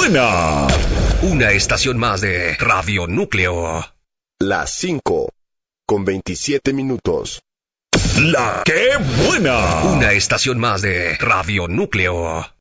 buena! Una estación más de Radio Núcleo. Las 5:27. ¡La qué buena! Una estación más de Radio Núcleo.